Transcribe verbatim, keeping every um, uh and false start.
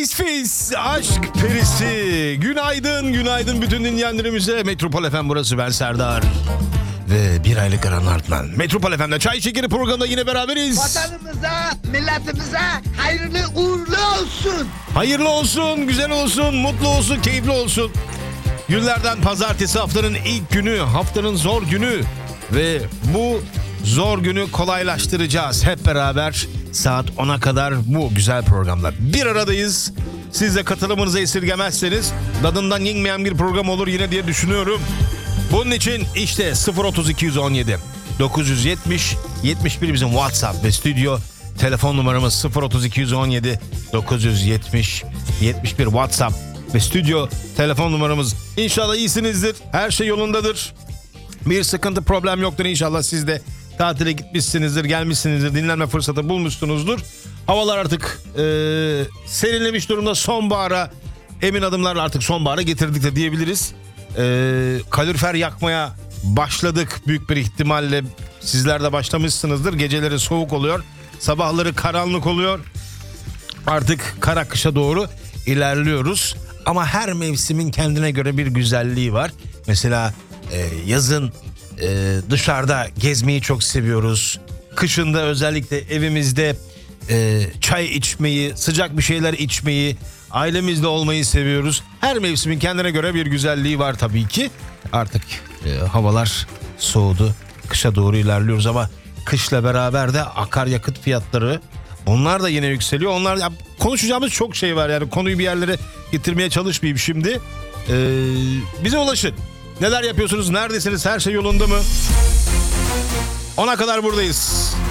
Fis aşk perisi. Günaydın, günaydın bütün dinleyenlerimize. Metropol F M burası, ben Serdar. Ve bir aylık Aran Artman. Metropol F M'de Çay Şekeri programında yine beraberiz. Vatanımıza, milletimize hayırlı uğurlu olsun. Hayırlı olsun, güzel olsun, mutlu olsun, keyifli olsun. Günlerden pazartesi, haftanın ilk günü, haftanın zor günü. Ve bu zor günü kolaylaştıracağız. Hep beraber saat ona kadar bu güzel programlar. Bir aradayız. Siz de katılımınızı esirgemezseniz tadından yenmeyen bir program olur yine diye düşünüyorum. Bunun için işte sıfır otuz iki on yedi dokuz yüz yetmiş yetmiş bir bizim WhatsApp ve stüdyo telefon numaramız sıfır otuz iki on yedi dokuz yüz yetmiş yetmiş bir WhatsApp ve stüdyo telefon numaramız. İnşallah iyisinizdir. Her şey yolundadır. Bir sıkıntı, problem yoktur inşallah. Siz de tatile gitmişsinizdir, gelmişsinizdir, dinlenme fırsatı bulmuşsunuzdur. Havalar artık e, serinlemiş durumda, sonbahara emin adımlarla artık sonbahara getirdik de diyebiliriz. E, kalorifer yakmaya başladık büyük bir ihtimalle. Sizler de başlamışsınızdır. Geceleri soğuk oluyor, sabahları karanlık oluyor. Artık kara kışa doğru ilerliyoruz. Ama her mevsimin kendine göre bir güzelliği var. Mesela e, yazın e, dışarıda gezmeyi çok seviyoruz. Kışında özellikle evimizde e, çay içmeyi, sıcak bir şeyler içmeyi, ailemizle olmayı seviyoruz. Her mevsimin kendine göre bir güzelliği var tabii ki. Artık e, havalar soğudu. Kışa doğru ilerliyoruz ama kışla beraber de akaryakıt fiyatları, onlar da yine yükseliyor. Onlar, ya, konuşacağımız çok şey var yani, konuyu bir yerlere getirmeye çalışmayayım şimdi. Ee, bize ulaşın. Neler yapıyorsunuz? Neredesiniz? Her şey yolunda mı? Ona kadar buradayız.